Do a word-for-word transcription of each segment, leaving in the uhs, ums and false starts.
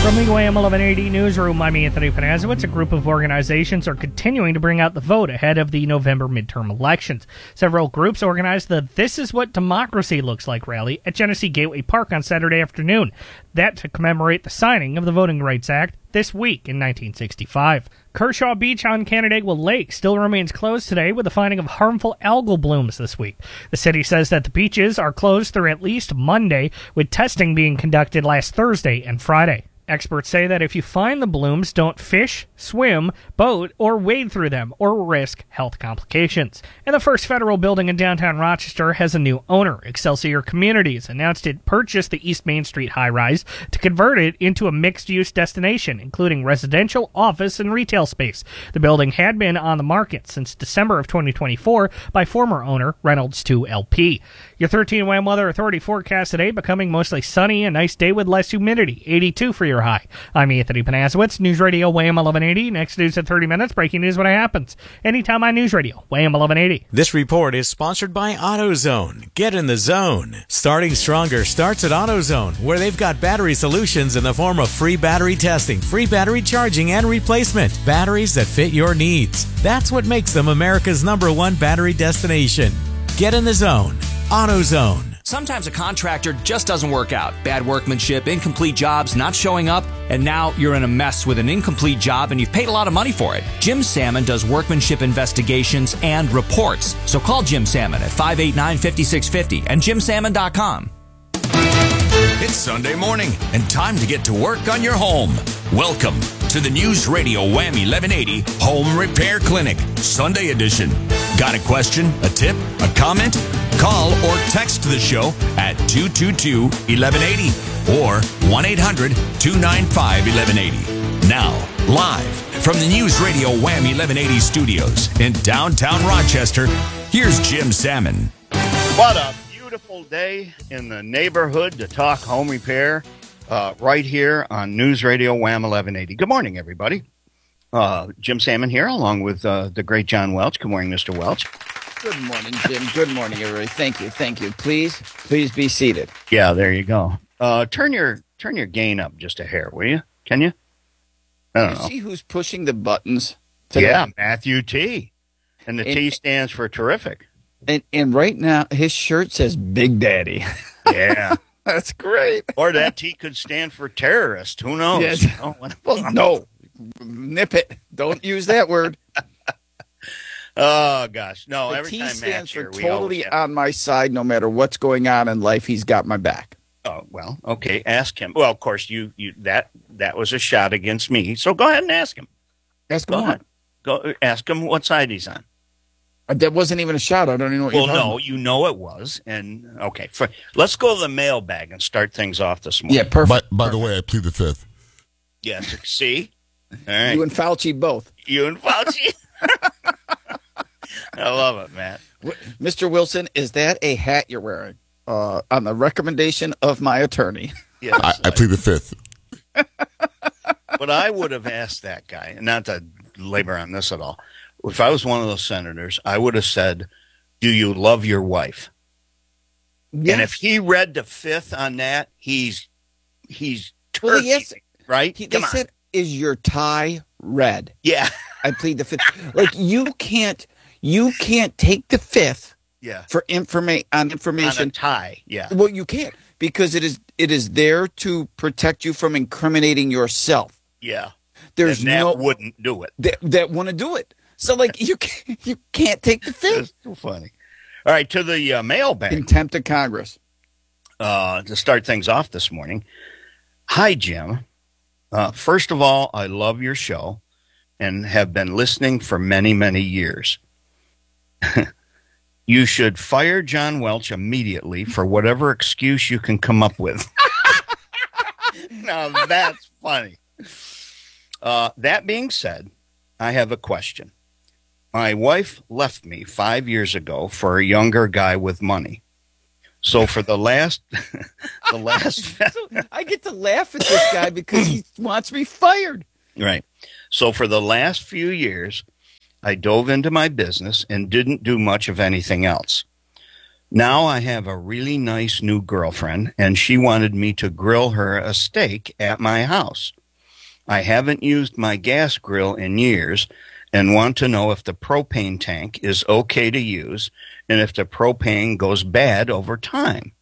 From the W A M eleven eighty newsroom, I'm Anthony Panazowitz. A group of organizations are continuing to bring out the vote ahead of the November midterm elections. Several groups organized the This Is What Democracy Looks Like rally at Genesee Gateway Park on Saturday afternoon. That to commemorate the signing of the Voting Rights Act this week in nineteen sixty-five. Kershaw Beach on Canandaigua Lake still remains closed today with the finding of harmful algal blooms this week. The city says that the beaches are closed through at least Monday, with testing being conducted last Thursday and Friday. Experts say that if you find the blooms, don't fish, swim, boat, or wade through them, or risk health complications. And the first federal building in downtown Rochester has a new owner. Excelsior Communities announced it purchased the East Main Street high-rise to convert it into a mixed-use destination, including residential, office, and retail space. The building had been on the market since December of twenty twenty-four by former owner Reynolds two L P. Your thirteen W A M Weather Authority forecast today, becoming mostly sunny, a nice day with less humidity, eighty-two for your high. I'm Anthony Panazowitz, News Radio W A M eleven eighty. Next news at thirty minutes, breaking news when it happens. Anytime on News Radio W A M eleven eighty. This report is sponsored by AutoZone. Get in the zone. Starting stronger starts at AutoZone, where they've got battery solutions in the form of free battery testing, free battery charging, and replacement. Batteries that fit your needs. That's what makes them America's number one battery destination. Get in the zone. AutoZone. Sometimes a contractor just doesn't work out. Bad workmanship, incomplete jobs, not showing up, and now you're in a mess with an incomplete job and you've paid a lot of money for it. Jim Salmon does workmanship investigations and reports. So call Jim Salmon at five eight nine, five six five zero and jim salmon dot com. It's Sunday morning and time to get to work on your home. Welcome to the News Radio W A M eleven eighty Home Repair Clinic, Sunday edition. Got a question, a tip, a comment? Call or text the show at two two two, one one eight zero or one eight hundred, two nine five, one one eight zero. Now, live from the News Radio W A M eleven eighty studios in downtown Rochester, here's Jim Salmon. What a beautiful day in the neighborhood to talk home repair uh, right here on News Radio W A M eleven eighty. Good morning, everybody. Uh, Jim Salmon here, along with uh, the great John Welch. Good morning, Mister Welch. Good morning, Jim. Good morning, everybody. Thank you. Thank you. Please, please be seated. Yeah, there you go. Uh, turn your turn your gain up just a hair, will you? Can you? I don't you know. See who's pushing the buttons today? Yeah, Matthew T. And the and, T stands for terrific. And and right now, his shirt says Big Daddy. Yeah. That's great. Or that T could stand for terrorist. Who knows? Yes. Oh, well, no. Nip it. Don't use that word. Oh, gosh. No, the every T time stands Matt's for here, we totally have... on my side. No matter what's going on in life, he's got my back. Oh, well, okay. Ask him. Well, of course, you, you that that was a shot against me. So go ahead and ask him. Ask him go what? ahead. Go ask him what side he's on. Uh, that wasn't even a shot. I don't even know what well, you're talking no, about. you know it was. And, okay, for, let's go to the mailbag and start things off this morning. Yeah, perfect. By, by perfect. the way, I plead the fifth. Yes, see? All right. You and Fauci both. You and Fauci. I love it, Matt. Mister Wilson, is that a hat you're wearing? Uh, on the recommendation of my attorney. Yes, I, I plead the fifth. But I would have asked that guy, and not to labor on this at all. If I was one of those senators, I would have said, do you love your wife? Yes. And if he read the fifth on that, he's he's turkey, Well, yes. right? He, Come they on. said, is your tie red? Yeah. I plead the fifth. Like you can't, you can't take the fifth Yeah. for informa- on On a information. tie. Yeah. Well, you can't because it is it is there to protect you from incriminating yourself. Yeah. There's and that no wouldn't do it. that, that want to do it. So like you can't, you can't take the fifth. That's so funny. All right, to the uh, mailbag. Contempt of Congress. Uh, to start things off this morning. Hi, Jim. Uh, first of all, I love your show and have been listening for many, many years. You should fire John Welch immediately for whatever excuse you can come up with. Now, that's funny. Uh, that being said, I have a question. My wife left me five years ago for a younger guy with money. So for the last, the last, I get to laugh at this guy because he wants me fired. right. So for the last few years, I dove into my business and didn't do much of anything else. Now I have a really nice new girlfriend, and she wanted me to grill her a steak at my house. I haven't used my gas grill in years and want to know if the propane tank is okay to use and if the propane goes bad over time.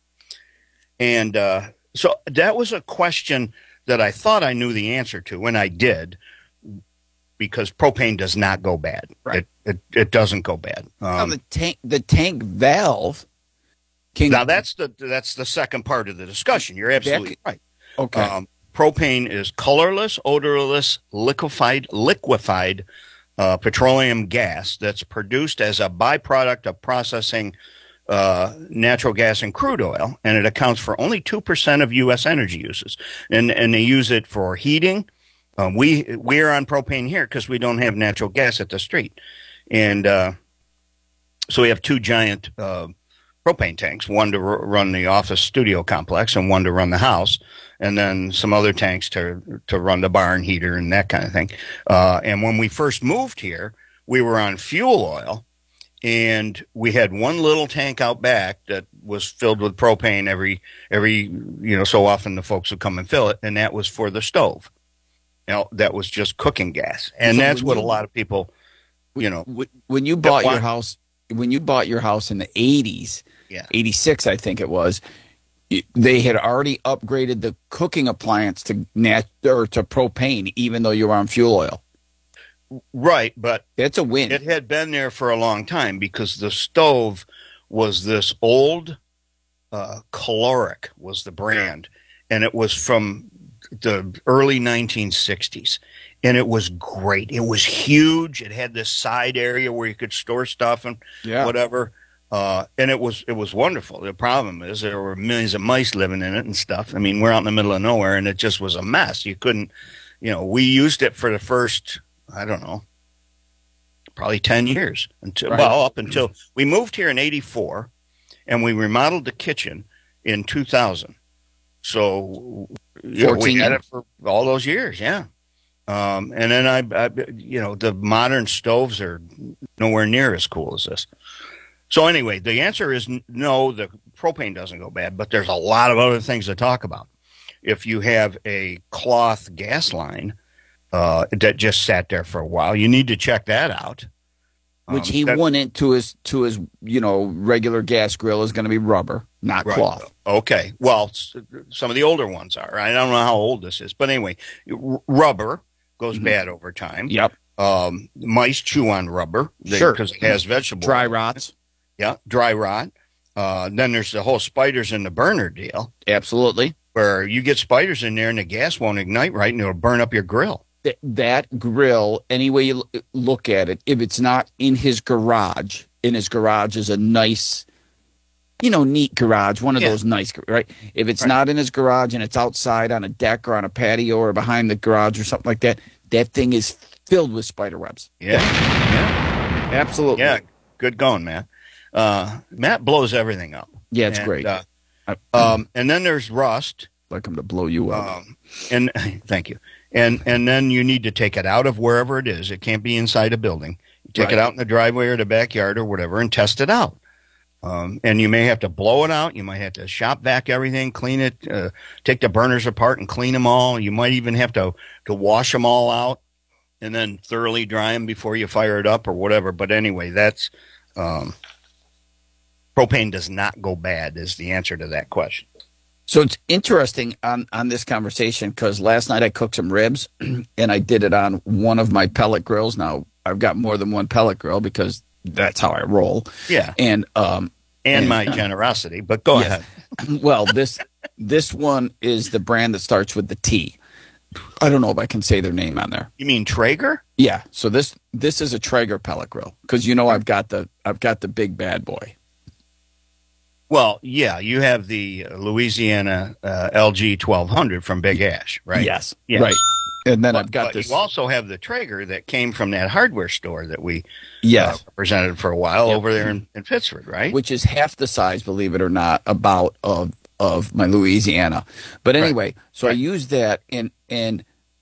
And uh, so that was a question that I thought I knew the answer to, and I did, because propane does not go bad. Right. It, it, it doesn't go bad. Um, now the tank, the tank valve. Can, now that's the that's the second part of the discussion. You're absolutely that, right. Okay. Um, propane is colorless, odorless, liquefied, liquefied uh, petroleum gas that's produced as a byproduct of processing uh, natural gas and crude oil, and it accounts for only two percent of U S energy uses. And and they use it for heating. Um, we we're on propane here because we don't have natural gas at the street, and uh, so we have two giant uh, propane tanks, one to r- run the office studio complex and one to run the house, and then some other tanks to to run the barn heater and that kind of thing. Uh, and when we first moved here, we were on fuel oil, and we had one little tank out back that was filled with propane every every you know so often the folks would come and fill it, and that was for the stove. You know, that was just cooking gas, and So that's when what you- a lot of people, you know, When- when you bought why- your house, when you bought your house in the eighties, Yeah. eighty-six, I think it was, it- they had already upgraded the cooking appliance to nat or to propane, even though you were on fuel oil. right, but That's a win. it had been there for a long time because the stove was this old uh, caloric was the brand, and it was from the early nineteen sixties, and it was great. It was huge. It had this side area where you could store stuff and Yeah. whatever, uh, and it was it was wonderful. The problem is there were millions of mice living in it and stuff. I mean, we're out in the middle of nowhere, and it just was a mess. You couldn't, you know, we used it for the first, I don't know, probably ten years until Right. well up until we moved here in eighty-four, and we remodeled the kitchen in two thousand. So you know, we fourteen had years. it for all those years, yeah. Um, and then I, I, you know, the modern stoves are nowhere near as cool as this. So anyway, the answer is n- no. The propane doesn't go bad, but there's a lot of other things to talk about. If you have a cloth gas line uh, that just sat there for a while, you need to check that out. Which Um, he that- went into his to his you know regular gas grill is going to be rubber, not Right. cloth. Okay. Well, s- some of the older ones are. I don't know how old this is, but anyway, r- rubber goes Mhm. bad over time. Yep. Um, mice chew on rubber Sure. because it has vegetable Dry oil. rots. Yeah, dry rot. Uh, then there's the whole spiders in the burner deal, Absolutely. where you get spiders in there and the gas won't ignite right, and it'll burn up your grill. Th- that grill, any way you l- look at it, if it's not in his garage, in his garage is a nice, you know, neat garage, one of Yeah. those nice, right? If it's Right. not in his garage and it's outside on a deck or on a patio or behind the garage or something like that, that thing is filled with spider webs. Yeah, yeah, Absolutely. yeah. Good going, man. Uh, Matt blows everything up. Yeah, it's And, great. Uh, I, um, and then there's rust. like him to blow you up. Um, and thank you. And and then you need to take it out of wherever it is. It can't be inside a building. You take Right. it out in the driveway or the backyard or whatever and test it out. Um, and you may have to blow it out. You might have to shop vac everything, clean it, uh, take the burners apart and clean them all. You might even have to, to wash them all out and then thoroughly dry them before you fire it up or whatever. But anyway, that's um, propane does not go bad is the answer to that question. So it's interesting on, on this conversation because last night I cooked some ribs and I did it on one of my pellet grills. Now I've got more than one pellet grill because that's how I roll. Yeah. And um, And And- my generosity, but go Yes. ahead. well, this this one is the brand that starts with the T. I don't know if I can say their name on there. You mean Traeger? Yeah. So this this is a Traeger pellet grill because you know I've got the I've got the big bad boy. Well, yeah, you have the Louisiana uh, L G twelve hundred from Big Ash, right? Yes. Yes. Right. And then But, I've got but this. you also have the Traeger that came from that hardware store that we Yes. uh, represented for a while Yep. over there in, in Pittsford, right? Which is half the size, believe it or not, about of of my Louisiana. But anyway, so I Right. use that and and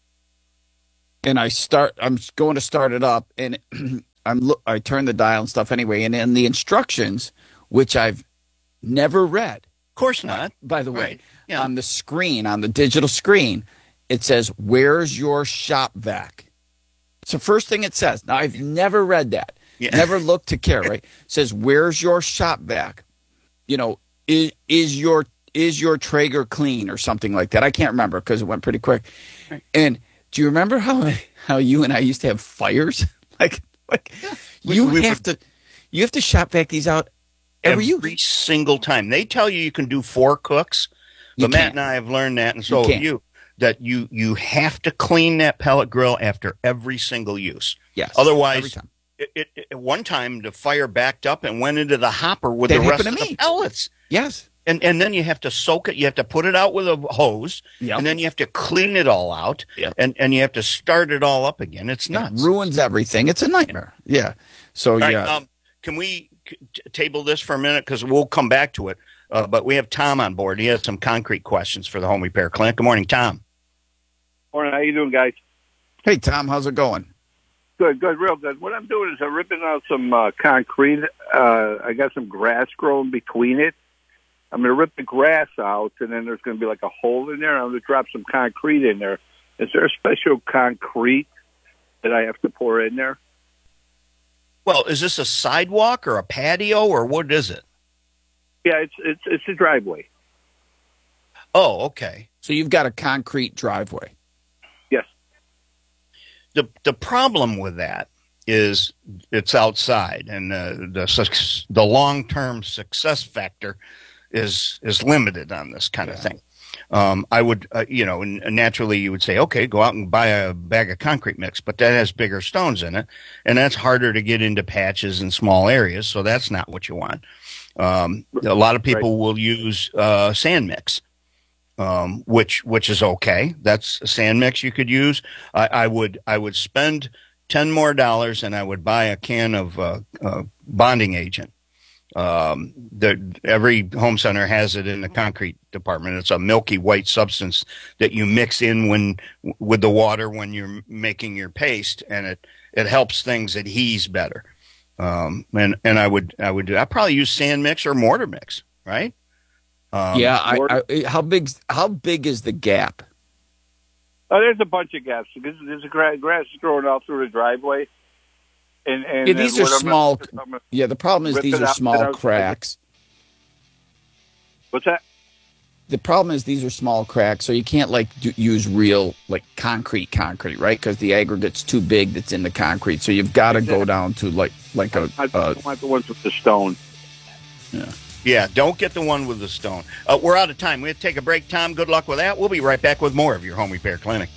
and I start. I'm going to start it up, and I'm look. I turn the dial and stuff anyway, and in the instructions, which I've never read, Of course not. by the way, Right. Yeah. on the screen, on the digital screen, it says, "Where's your shop vac?" It's the first thing it says. Now, I've never read that. Yeah. Never looked to care, right? It says, "Where's your shop vac?" You know, is, is your is your Traeger clean or something like that? I can't remember because it went pretty quick. Right. And do you remember how how you and I used to have fires? like, like yeah. you we, we have would, to you have to shop vac these out every, every use. single time. They tell you you can do four cooks, but you Matt can't. and I have learned that, and so you have you. That you you have to clean that pellet grill after every single use. Yes. Otherwise, every time. It, it, it, one time the fire backed up and went into the hopper with that the rest of me. the pellets. Yes. And and then you have to soak it. You have to put it out with a hose, yep. and then you have to clean it all out, yep. and, and you have to start it all up again. It's nuts. It ruins everything. It's a nightmare. Yeah. So, all yeah. Right, um, can we t- table this for a minute? Because we'll come back to it. Uh, but we have Tom on board. He has some concrete questions for the Home Repair Clinic. Good morning, Tom. Morning. How you doing, guys? Hey, Tom. How's it going? Good, good, real good. What I'm doing is I'm ripping out some uh, concrete. Uh, I got some grass growing between it. I'm going to rip the grass out, and then there's going to be like a hole in there. I'm going to drop some concrete in there. Is there a special concrete that I have to pour in there? Well, is this a sidewalk or a patio, or what is it? Yeah, it's it's it's a driveway. Oh, okay. So you've got a concrete driveway. Yes. The the problem with that is it's outside, and uh, the the long term success factor is is limited on this kind yeah. of thing. Um, I would, uh, you know, and naturally you would say, okay, go out and buy a bag of concrete mix, but that has bigger stones in it, and that's harder to get into patches and small areas, so that's not what you want. Um, a lot of people right. will use uh, sand mix, um, which which is okay. That's a sand mix you could use. I, I would I would spend ten more dollars, and I would buy a can of uh, uh, bonding agent. Um, the, every home center has it in the concrete department. It's a milky white substance that you mix in when with the water when you're making your paste, and it, it helps things adhere better. Um, and, and I would I would do I probably use sand mix or mortar mix, right? Um, yeah. I, I, how big how big is the gap? Oh, there's a bunch of gaps. There's, there's a grass, grass growing all through the driveway. And, and yeah, these are small. Gonna, yeah, the problem is these are small cracks. What's that? The problem is these are small cracks, so you can't like do, use real like concrete concrete, right? Because the aggregate's too big that's in the concrete. So you've got to exactly. go down to like like a. I don't want the ones with the stone. Yeah. Yeah, don't get the one with the stone. Uh, we're out of time. We have to take a break, Tom. Good luck with that. We'll be right back with more of your Home Repair Clinic.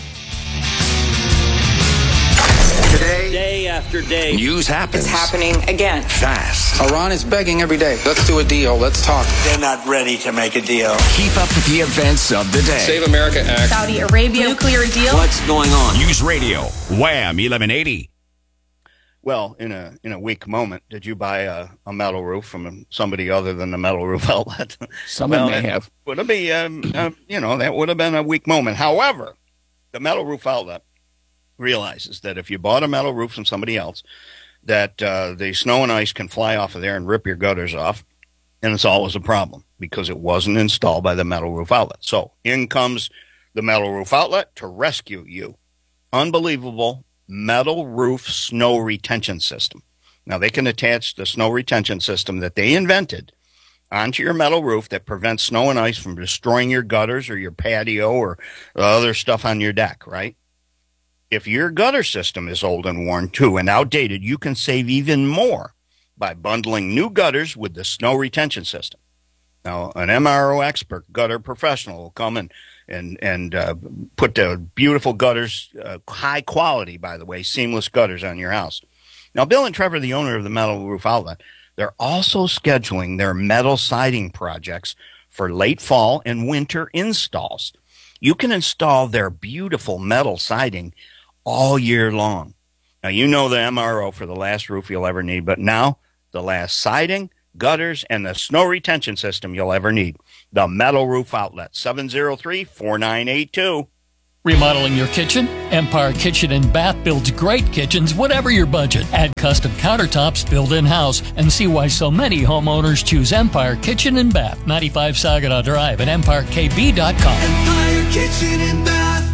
Today, day after day, news happens. It's happening again. Fast. Iran is begging every day. Let's do a deal. Let's talk. They're not ready to make a deal. Keep up with the events of the day. Save America Act. Saudi Arabia nuclear deal. What's going on? News Radio, Wham eleven eighty. Well, in a in a weak moment, did you buy a, a metal roof from somebody other than the Metal Roof Outlet? Someone well, may have. Would have been, um, uh, you know, that would have been a weak moment. However, the Metal Roof Outlet realizes that if you bought a metal roof from somebody else, that uh, the snow and ice can fly off of there and rip your gutters off, and it's always a problem because it wasn't installed by the Metal Roof Outlet. So in comes the Metal Roof Outlet to rescue you. Unbelievable metal roof snow retention system. Now, they can attach the snow retention system that they invented onto your metal roof that prevents snow and ice from destroying your gutters or your patio or other stuff on your deck, right? If your gutter system is old and worn too and outdated, you can save even more by bundling new gutters with the snow retention system. Now, an M R O expert, gutter professional, will come and and and uh, put the beautiful gutters, uh, high quality, by the way, seamless gutters on your house. Now, Bill and Trevor, the owner of the Metal Roof Outlet, they're also scheduling their metal siding projects for late fall and winter installs. You can install their beautiful metal siding all year long. Now, you know the M R O for the last roof you'll ever need, but now the last siding, gutters, and the snow retention system you'll ever need. The Metal Roof Outlet, seven oh three, four nine eight two. Remodeling your kitchen? Empire Kitchen and Bath builds great kitchens, whatever your budget. Add custom countertops built in-house and see why so many homeowners choose Empire Kitchen and Bath. ninety-five Saginaw Drive at empire k b dot com. Empire Kitchen and Bath.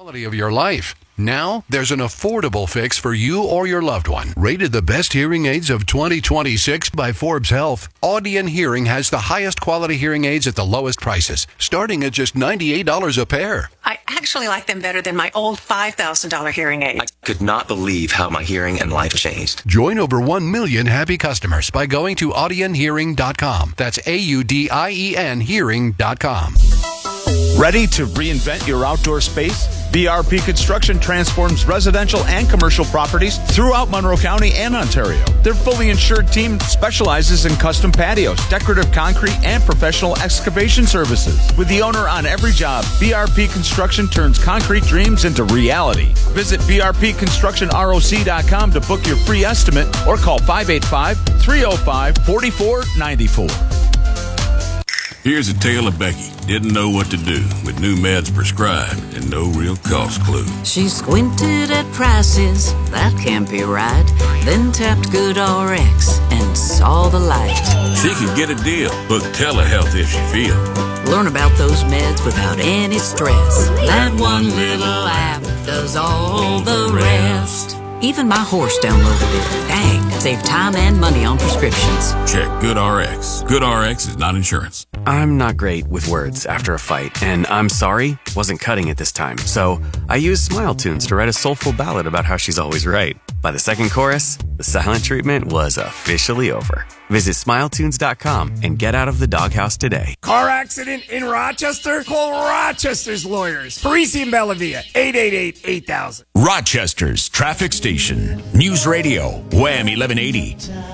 quality of your life. Now, there's an affordable fix for you or your loved one. Rated the best hearing aids of twenty twenty-six by Forbes Health, Audion Hearing has the highest quality hearing aids at the lowest prices, starting at just ninety-eight dollars a pair. I actually like them better than my old five thousand dollars hearing aid. I could not believe how my hearing and life changed. Join over one million happy customers by going to audion hearing dot com. That's A U D I E N hearing dot com. Ready to reinvent your outdoor space? B R P Construction transforms residential and commercial properties throughout Monroe County and Ontario. Their fully insured team specializes in custom patios, decorative concrete, and professional excavation services. With the owner on every job, B R P Construction turns concrete dreams into reality. Visit B R P construction R O C dot com to book your free estimate or call five eight five, three oh five, four four nine four. Here's a tale of Becky. Didn't know what to do with new meds prescribed and no real cost clue. She squinted at prices, that can't be right. Then tapped GoodRx and saw the light. She could get a deal. Book telehealth if she feel. Learn about those meds without any stress. That one little app does all the rest. Even my horse downloaded it. Dang, save time and money on prescriptions. Check GoodRx. GoodRx is not insurance. I'm not great with words after a fight, and I'm sorry wasn't cutting it this time. So I used Smile Tunes to write a soulful ballad about how she's always right. By the second chorus, the silent treatment was officially over. Visit smile tunes dot com and get out of the doghouse today. Car accident in Rochester? Call Rochester's lawyers. Parisi and Bellavia, eight eight eight, eight thousand. Rochester's traffic station. News Radio, Wham eleven eighty.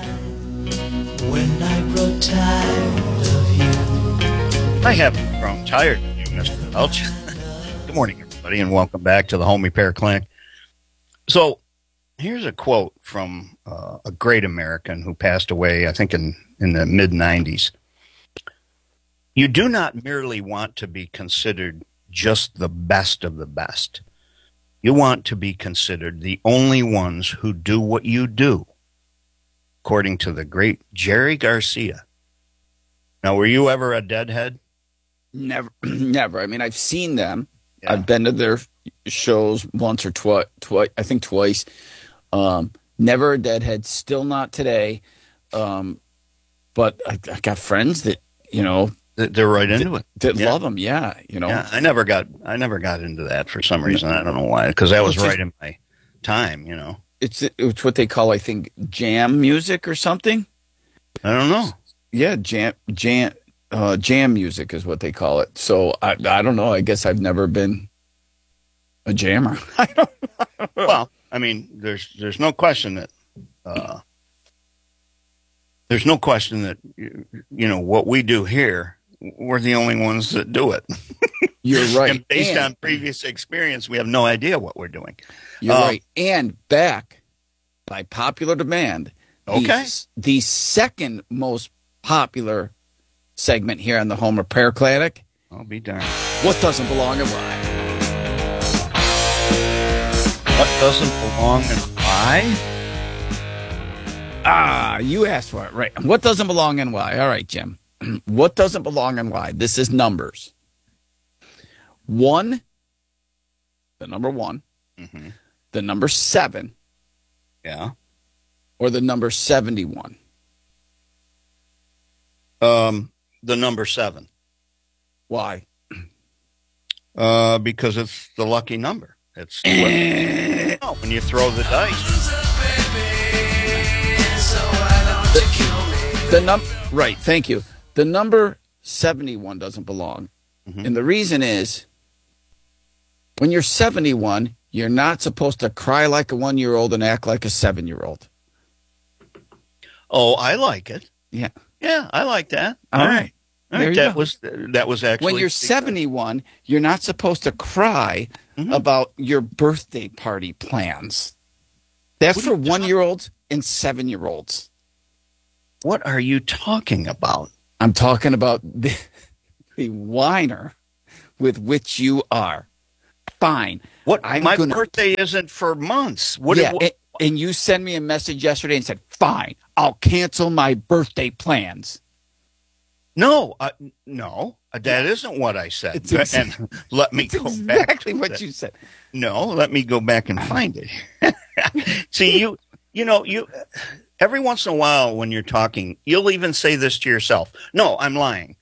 When I grow tired of you. I haven't grown tired of you, Mister Welch. Good morning, everybody, and welcome back to the Home Repair Clinic. So, here's a quote from uh, a great American who passed away, I think, in, in the mid nineties. You do not merely want to be considered just the best of the best. You want to be considered the only ones who do what you do, according to the great Jerry Garcia. Now, were you ever a deadhead? Never, never. I mean, I've seen them. Yeah. I've been to their shows once or twice, twi- I think twice. Um, never a deadhead, still not today. Um, but I, I got friends that, you know, they're right into that, it. That yeah. love them. Yeah. You know, yeah, I never got, I never got into that for some reason. I don't know why, because that was right in my time, you know. It's, it's what they call, I think, jam music or something. I don't know. Yeah. Jam, jam, uh, jam music is what they call it. So I, I don't know. I guess I've never been a jammer. I don't know. Well, I mean, there's there's no question that uh, there's no question that you, you know what we do here. We're the only ones that do it. You're right. And based and, on previous experience, we have no idea what we're doing. You're uh, right. And back by popular demand, okay, the, the second most popular segment here on the Home Repair Clinic. I'll be darned. What doesn't belong and why? What doesn't belong and why? Ah, you asked for it, right. What doesn't belong and why? All right, Jim. What doesn't belong and why? This is numbers. One, the number one, mm-hmm. the number seven, yeah, or the number seventy-one? Um, the number seven. Why? Uh, because it's the lucky number. It's the oh, when you throw the dice. The, the num right. Thank you. The number seventy-one doesn't belong, mm-hmm. and the reason is when you're seventy-one, you're not supposed to cry like a one-year-old and act like a seven-year-old. Oh, I like it. Yeah, yeah, I like that. All, All right. right. All right. That go. was that was actually when you're seventy-one, you're not supposed to cry mm-hmm. about your birthday party plans. That's for one-year-olds and seven-year-olds. What are you talking about? I'm talking about the, the whiner with which you are. Fine. What? I'm My gonna, birthday isn't for months. What? Yeah, what, and, and you sent me a message yesterday and said, fine, I'll cancel my birthday plans. No, uh, no, that isn't what I said. It's ex- and let me it's go exactly back. what you said. No, let me go back and find it. See, you, you know, you. Every once in a while, when you're talking, you'll even say this to yourself. No, I'm lying.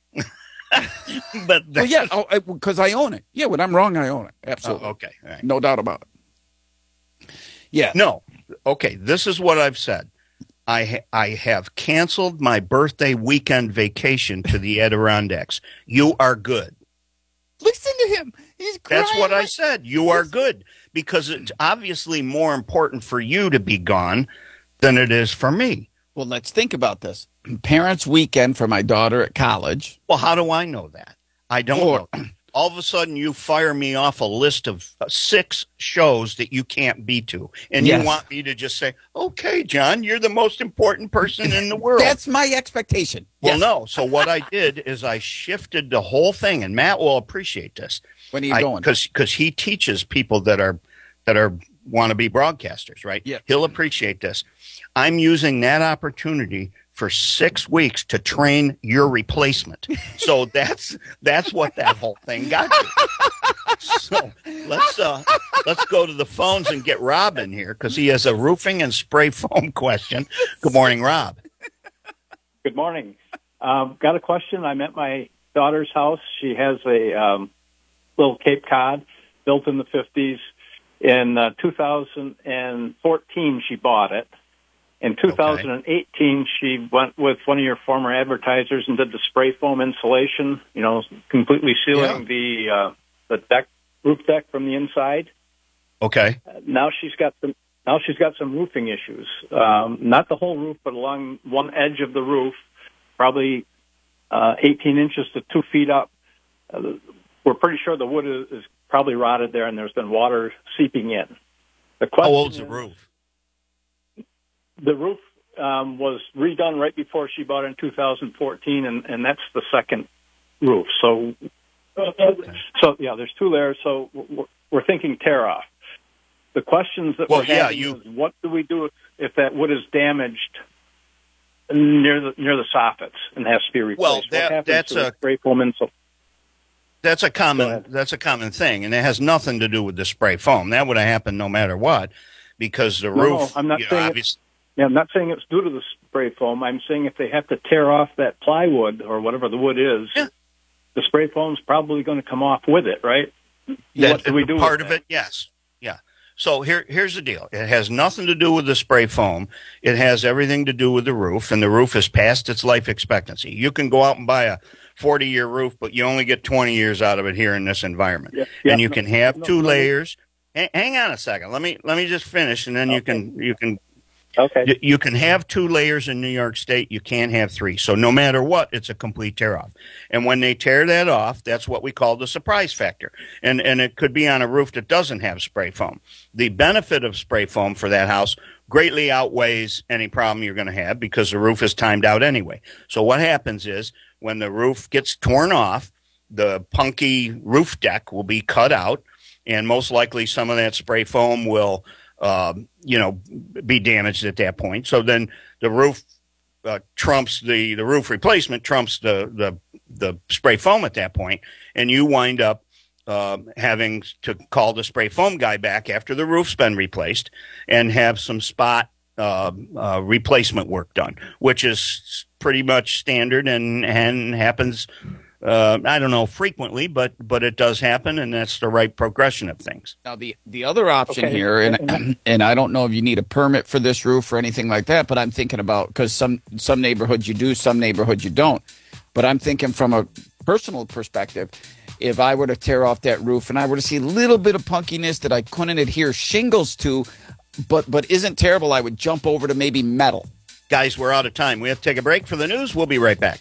But well, yeah, because oh, I own it. Yeah, when I'm wrong, I own it. Absolutely. Oh, okay, all right. No doubt about it. Yeah. No. Okay. This is what I've said. I ha- I have canceled my birthday weekend vacation to the Adirondacks. You are good. Listen to him. He's crying. That's what I said. You are good, because it's obviously more important for you to be gone than it is for me. Well, let's think about this. Parents' weekend for my daughter at college. Well, how do I know that? I don't Or- know. All of a sudden, you fire me off a list of uh, six shows that you can't be to. And Yes. you want me to just say, okay, John, you're the most important person in the world. That's my expectation. Well, Yes. no. So what I did is I shifted the whole thing, and Matt will appreciate this. When are you I, going? Because because he teaches people that are that are want to be broadcasters, right? Yeah. He'll appreciate this. I'm using that opportunity for six weeks to train your replacement. So that's that's what that whole thing got to. So let's uh, let's go to the phones and get Rob in here, because he has a roofing and spray foam question. Good morning, Rob. Good morning. Um, got a question. I'm at my daughter's house. She has a um, little Cape Cod built in the fifties. In uh, two thousand fourteen, she bought it. In two thousand eighteen, she went with one of your former advertisers and did the spray foam insulation, you know, completely sealing Yeah. the uh, the deck, roof deck from the inside. Okay. Uh, now she's got some. Now she's got some roofing issues. Um, not the whole roof, but along one edge of the roof, probably uh, eighteen inches to two feet up. Uh, we're pretty sure the wood is, is probably rotted there, and there's been water seeping in. The How question old's the is- roof? The roof um, was redone right before she bought it in two thousand fourteen, and, and that's the second roof. So, so yeah, there's two layers. So we're, we're thinking tear off. The questions that Well, we're yeah, having you- is, what do we do if, if that wood is damaged near the near the soffits and has to be replaced? Well, what that- happens that's to the a- spray foam insul- That's a common that's a common thing, and it has nothing to do with the spray foam. That would have happened no matter what, because the No, roof. no, I'm not you know, saying obvious- it's, yeah, I'm not saying it's due to the spray foam. I'm saying if they have to tear off that plywood or whatever the wood is, the spray foam's probably going to come off with it, right? that- what do we do Part with of that? it, yes, yeah. So here, here's the deal. It has nothing to do with the spray foam. It has everything to do with the roof, and the roof is past its life expectancy. You can go out and buy a forty-year roof, but you only get twenty years out of it here in this environment. Yeah, yeah, and you no, can have no, two no. layers. Hang, hang on a second. Let me let me just finish, and then you can you can Okay. You, you can have two layers in New York State. You can't have three. So no matter what, it's a complete tear off. And when they tear that off, that's what we call the surprise factor. And and it could be on a roof that doesn't have spray foam. The benefit of spray foam for that house greatly outweighs any problem you're going to have, because the roof is timed out anyway. So what happens is, when the roof gets torn off, the punky roof deck will be cut out, and most likely some of that spray foam will Uh, you know, be damaged at that point. So then the roof uh, trumps the, the roof replacement trumps the, the the spray foam at that point, and you wind up uh, having to call the spray foam guy back after the roof's been replaced and have some spot uh, uh, replacement work done, which is pretty much standard and and happens. Uh, I don't know frequently, but but it does happen, and that's the right progression of things. Now, the, the other option Okay. here, and and I don't know if you need a permit for this roof or anything like that, but I'm thinking about, because some, some neighborhoods you do, some neighborhoods you don't. But I'm thinking from a personal perspective, if I were to tear off that roof and I were to see a little bit of punkiness that I couldn't adhere shingles to, but but isn't terrible, I would jump over to maybe metal. Guys, we're out of time. We have to take a break for the news. We'll be right back.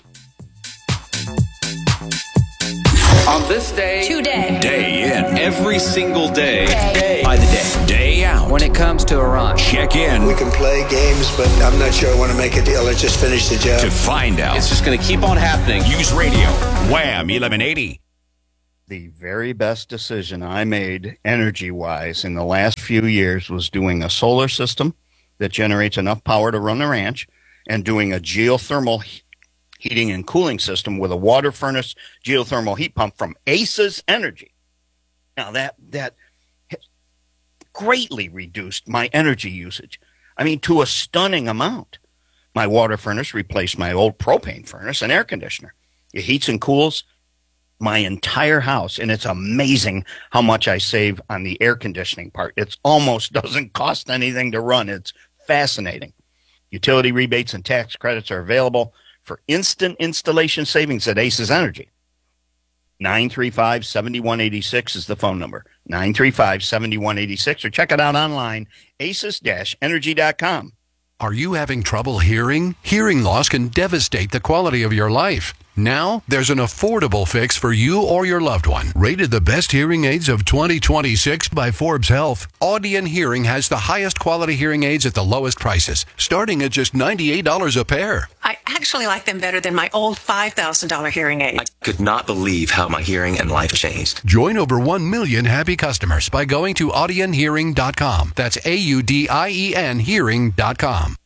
On this day, Today. Day in. every single day, Day. by the day. Day out. When it comes to Iran, Check in We can play games, but I'm not sure I want to make a deal. Let's just finish the job. to find out. it's just going to keep on happening. News Radio, Wham eleven eighty. The very best decision I made energy-wise in the last few years was doing a solar system that generates enough power to run the ranch, and doing a geothermal heating and cooling system with a water furnace geothermal heat pump from Aces Energy. Now, that that has greatly reduced my energy usage. I mean, to a stunning amount. My water furnace replaced my old propane furnace and air conditioner. It heats and cools my entire house, and it's amazing how much I save on the air conditioning part. It almost doesn't cost anything to run. It's fascinating. Utility rebates and tax credits are available for instant installation savings at Aces Energy. nine three five, seven one eight six is the phone number. nine three five, seven one eight six, or check it out online, aces energy dot com. Are you having trouble hearing? Hearing loss can devastate the quality of your life. Now, there's an affordable fix for you or your loved one. Rated the best hearing aids of twenty twenty-six by Forbes Health, Audion Hearing has the highest quality hearing aids at the lowest prices, starting at just ninety-eight dollars a pair. I actually like them better than my old five thousand dollars hearing aid. I could not believe how my hearing and life changed. Join over one million happy customers by going to audion hearing dot com. That's A U D I E N hearing dot com.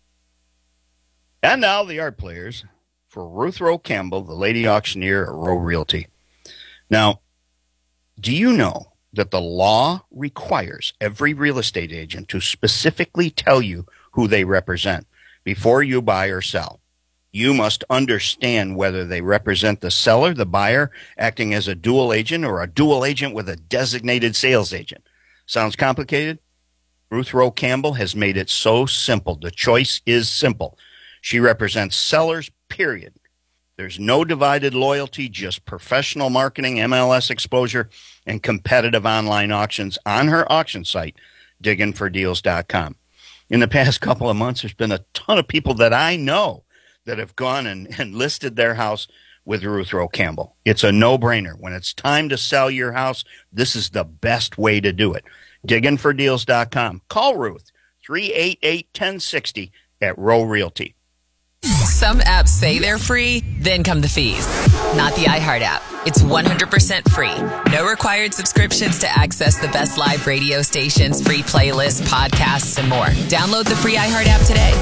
And now the art players for Ruth Rowe Campbell, the lady auctioneer at Rowe Realty. Now, do you know that the law requires every real estate agent to specifically tell you who they represent before you buy or sell? You must understand whether they represent the seller, the buyer, acting as a dual agent, or a dual agent with a designated sales agent. Sounds complicated? Ruth Rowe Campbell has made it so simple. The choice is simple. She represents sellers, period. There's no divided loyalty, just professional marketing, M L S exposure, and competitive online auctions on her auction site, diggin for deals dot com. In the past couple of months, there's been a ton of people that I know that have gone and, and listed their house with Ruth Rowe Campbell. It's a no-brainer. When it's time to sell your house, this is the best way to do it. diggin for deals dot com. Call Ruth, three eight eight, one oh six oh at Rowe Realty. Some apps say they're free, then come the fees. Not the iHeart app. It's one hundred percent free. No required subscriptions to access the best live radio stations, free playlists, podcasts, and more. Download the free iHeart app today.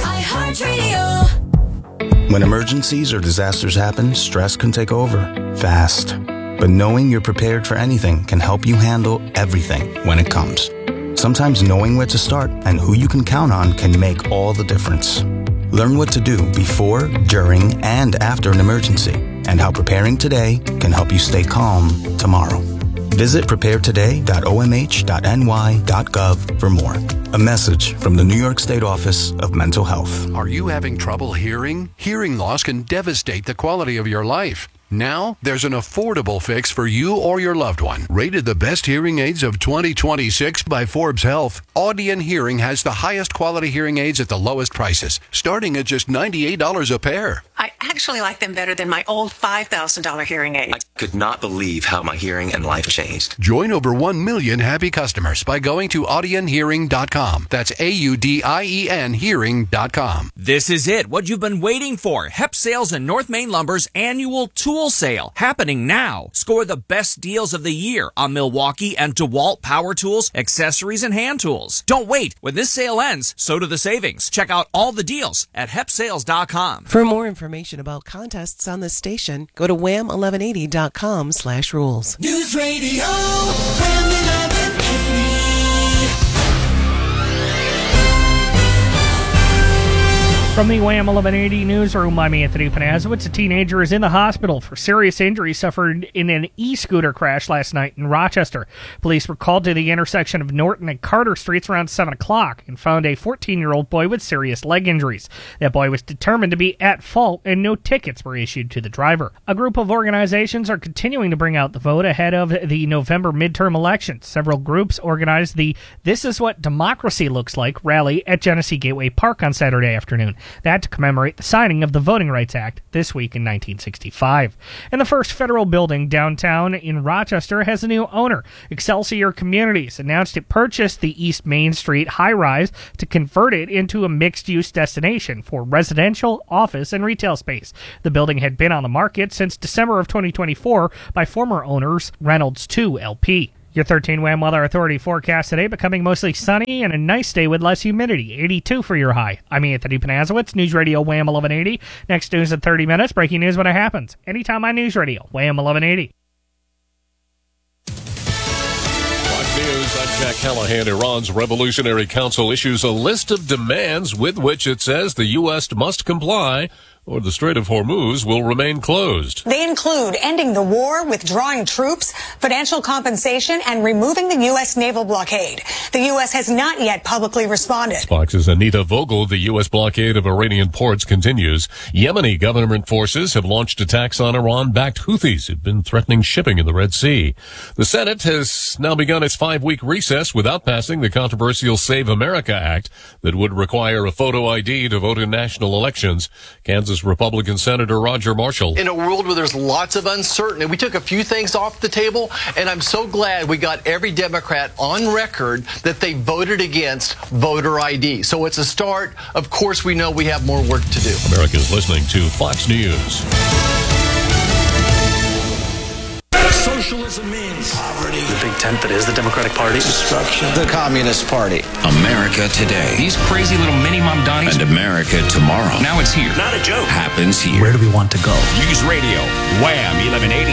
iHeartRadio. When emergencies or disasters happen, stress can take over fast. But knowing you're prepared for anything can help you handle everything when it comes. Sometimes knowing where to start and who you can count on can make all the difference. Learn what to do before, during, and after an emergency, and how preparing today can help you stay calm tomorrow. Visit prepare today dot o m h dot n y dot gov for more. A message from the New York State Office of Mental Health. Are you having trouble hearing? Hearing loss can devastate the quality of your life. Now, there's an affordable fix for you or your loved one. Rated the best hearing aids of twenty twenty-six by Forbes Health, Audion Hearing has the highest quality hearing aids at the lowest prices, starting at just ninety-eight dollars a pair. I actually like them better than my old five thousand dollars hearing aid. I could not believe how my hearing and life changed. Join over one million happy customers by going to audion hearing dot com. That's A U D I E N hearing dot com. This is it, what you've been waiting for. Hep Sales and North Main Lumber's annual tool sale happening now. Score the best deals of the year on Milwaukee and DeWalt power tools, accessories, and hand tools. Don't wait. When this sale ends, so do the savings. Check out all the deals at hep sales dot com. For more information about contests on this station, go to wham eleven eighty dot com slash rules. News Radio Wham eleven eighty. From the Wham eleven eighty newsroom, I'm Anthony Panazowitz. A teenager is in the hospital for serious injuries suffered in an e-scooter crash last night in Rochester. Police were called to the intersection of Norton and Carter Streets around seven o'clock and found a fourteen-year-old boy with serious leg injuries. That boy was determined to be at fault, and no tickets were issued to the driver. A group of organizations are continuing to bring out the vote ahead of the November midterm elections. Several groups organized the This Is What Democracy Looks Like rally at Genesee Gateway Park on Saturday afternoon. That to commemorate the signing of the Voting Rights Act this week in nineteen sixty-five. And the first federal building downtown in Rochester has a new owner. Excelsior Communities announced it purchased the East Main Street high-rise to convert it into a mixed-use destination for residential, office, and retail space. The building had been on the market since December of twenty twenty-four by former owners Reynolds two L P. Your thirteen Wham Weather Authority forecast today, becoming mostly sunny and a nice day with less humidity. eighty-two for your high. I'm Anthony Panazowitz, News Radio Wham eleven eighty. Next news in thirty minutes. Breaking news when it happens. Anytime on News Radio Wham eleven eighty. News, I'm Jack Callahan. Iran's Revolutionary Council issues a list of demands with which it says the U S must comply or the Strait of Hormuz will remain closed. They include ending the war, withdrawing troops, financial compensation, and removing the U S naval blockade. The U S has not yet publicly responded. Fox's Anita Vogel. The U S blockade of Iranian ports continues. Yemeni government forces have launched attacks on Iran-backed Houthis who've been threatening shipping in the Red Sea. The Senate has now begun its five-week recess without passing the controversial Save America Act that would require a photo I D to vote in national elections. Kansas Republican Senator Roger Marshall. In a world where there's lots of uncertainty, we took a few things off the table, and I'm so glad we got every Democrat on record that they voted against voter I D. So it's a start. Of course, we know we have more work to do. America's listening to Fox News. Socialism means poverty. The big tent that is the Democratic Party. Destruction. The Communist Party. America today. These crazy little mini Mamdanis. And America tomorrow. Now it's here. Not a joke. Happens here. Where do we want to go? News Radio, Wham eleven eighty.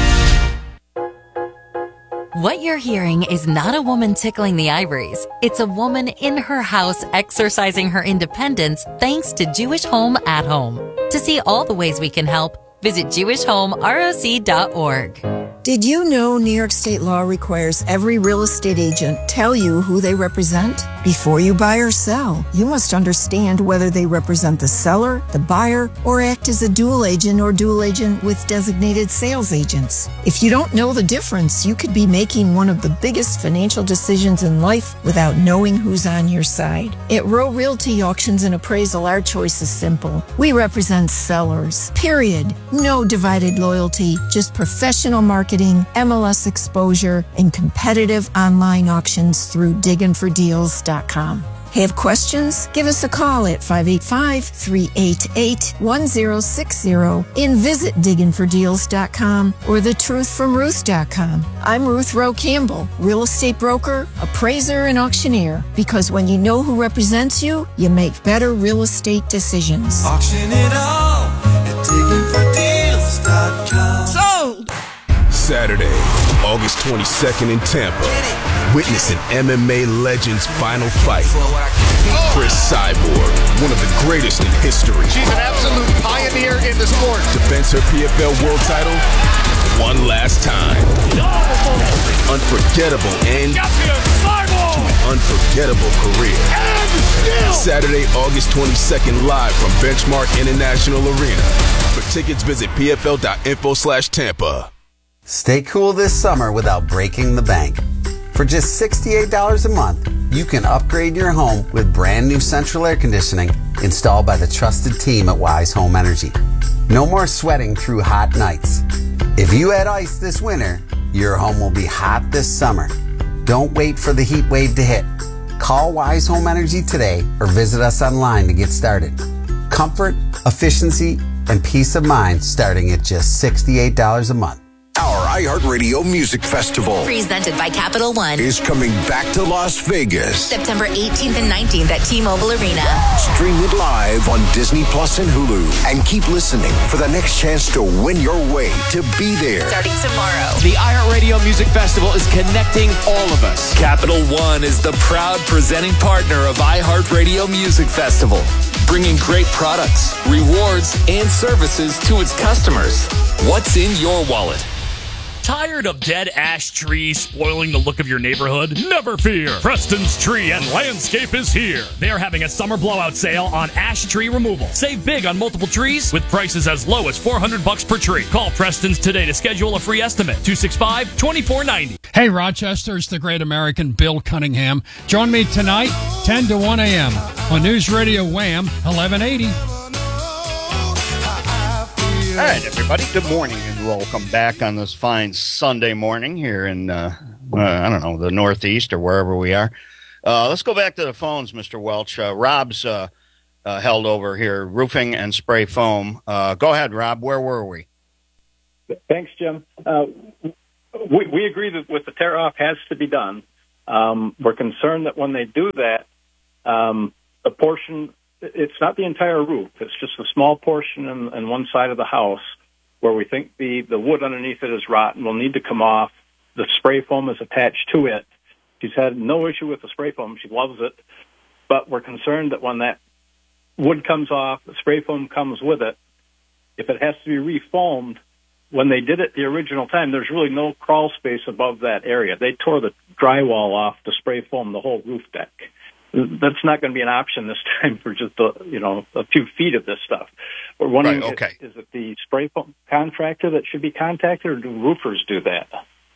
What you're hearing is not a woman tickling the ivories. It's a woman in her house exercising her independence thanks to Jewish Home at Home. To see all the ways we can help, visit jewish home roc dot org. Did you know New York state law requires every real estate agent tell you who they represent? Before you buy or sell, you must understand whether they represent the seller, the buyer, or act as a dual agent or dual agent with designated sales agents. If you don't know the difference, you could be making one of the biggest financial decisions in life without knowing who's on your side. At Row Realty Auctions and Appraisal, our choice is simple. We represent sellers, period. No divided loyalty, just professional marketing, M L S exposure, and competitive online auctions through diggin for deals dot com. Have questions? Give us a call at five eight five, three eight eight, one zero six zero and visit diggin for deals dot com or the truth from ruth dot com. I'm Ruth Rowe Campbell, real estate broker, appraiser, and auctioneer. Because when you know who represents you, you make better real estate decisions. Auction it all at diggin for deals dot com. Sold! Saturday, August twenty-second in Tampa. Witness an M M A legend's final fight. Chris Cyborg, one of the greatest in history. She's an absolute pioneer in the sport. Defends her P F L world title one last time. Unforgettable end to an unforgettable career. Saturday, August twenty-second, live from Benchmark International Arena. For tickets, visit P F L dot info slash Tampa. Stay cool this summer without breaking the bank. For just sixty-eight dollars a month, you can upgrade your home with brand new central air conditioning installed by the trusted team at Wise Home Energy. No more sweating through hot nights. If you had ice this winter, your home will be hot this summer. Don't wait for the heat wave to hit. Call Wise Home Energy today or visit us online to get started. Comfort, efficiency, and peace of mind starting at just sixty-eight dollars a month. Our iHeartRadio Music Festival, presented by Capital One, is coming back to Las Vegas. September eighteenth and nineteenth at T-Mobile Arena. Stream it live on Disney Plus and Hulu. And keep listening for the next chance to win your way to be there. Starting tomorrow. The iHeartRadio Music Festival is connecting all of us. Capital One is the proud presenting partner of iHeartRadio Music Festival, bringing great products, rewards, and services to its customers. What's in your wallet? Tired of dead ash trees spoiling the look of your neighborhood? Never fear! Preston's Tree and Landscape is here. They're having a summer blowout sale on ash tree removal. Save big on multiple trees with prices as low as four hundred bucks per tree. Call Preston's today to schedule a free estimate. two six five, two four nine zero. Hey, Rochester, it's the great American Bill Cunningham. Join me tonight, ten to one a.m. on News Radio Wham eleven eighty. All right, everybody. Good morning and welcome back on this fine Sunday morning here in, uh, uh, I don't know, the Northeast or wherever we are. Uh, let's go back to the phones, Mister Welch. Uh, Rob's uh, uh, held over here, roofing and spray foam. Uh, go ahead, Rob. Where were we? Thanks, Jim. Uh, we, we agree that with the tear off has to be done. Um, we're concerned that when they do that, um, the portion, it's not the entire roof. It's just a small portion on, on one side of the house where we think the, the wood underneath it is rotten, will need to come off. The spray foam is attached to it. She's had no issue with the spray foam. She loves it. But we're concerned that when that wood comes off, the spray foam comes with it. If it has to be refoamed, when they did it the original time, there's really no crawl space above that area. They tore the drywall off to spray foam the whole roof deck. That's not going to be an option this time for just a, you know, a few feet of this stuff. We're wondering, right, okay. is, is it the spray foam contractor that should be contacted, or do roofers do that?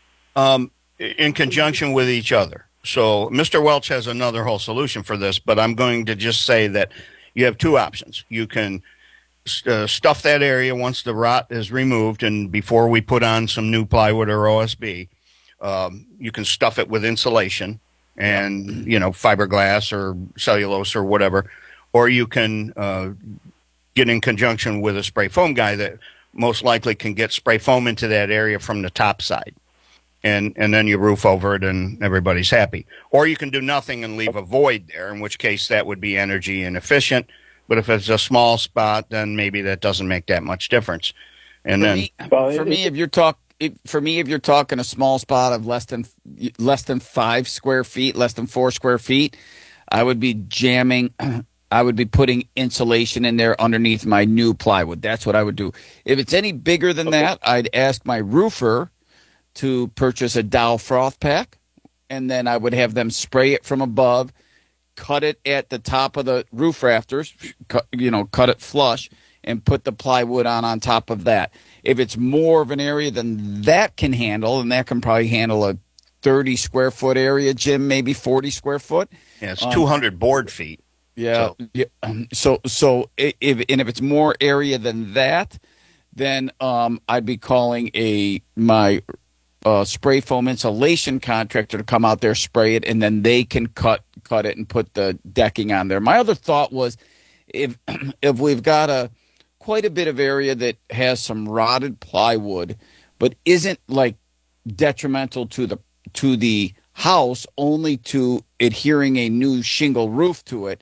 Um, in conjunction with each other. So Mister Welch has another whole solution for this, but I'm going to just say that you have two options. You can uh, stuff that area once the rot is removed, and before we put on some new plywood or O S B, um, you can stuff it with insulation and, you know, fiberglass or cellulose or whatever, or you can uh, get in conjunction with a spray foam guy that most likely can get spray foam into that area from the top side. And and then you roof over it and everybody's happy. Or you can do nothing and leave a void there, in which case that would be energy inefficient. But if it's a small spot, then maybe that doesn't make that much difference. And for then me, for me, if you're talk, if, for me, if you're talking a small spot of less than less than five square feet, less than four square feet, I would be jamming. I would be putting insulation in there underneath my new plywood. That's what I would do. If it's any bigger than okay. that, I'd ask my roofer to purchase a Dow froth pack, and then I would have them spray it from above, cut it at the top of the roof rafters, cut, you know, cut it flush, and put the plywood on on top of that. If it's more of an area than that can handle, and that can probably handle a thirty square foot area, Jim, maybe forty square foot. Yeah, it's um, two hundred board feet. Yeah. So, yeah, so, so if, and if it's more area than that, then um, I'd be calling a, my, Uh, spray foam insulation contractor to come out there, spray it, and then they can cut cut it and put the decking on there. My other thought was, if if we've got a quite a bit of area that has some rotted plywood, but isn't like detrimental to the to the house, only to adhering a new shingle roof to it,